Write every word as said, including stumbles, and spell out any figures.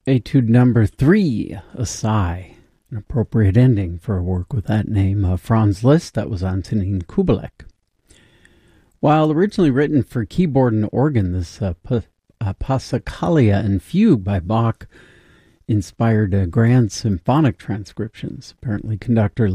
Etude number three, A Sigh, an appropriate ending for a work with that name. Uh, Franz Liszt, that was Antonin Kubelik. While originally written for keyboard and organ, this uh, P- uh, Passacaglia and Fugue by Bach inspired uh, grand symphonic transcriptions. Apparently, conductor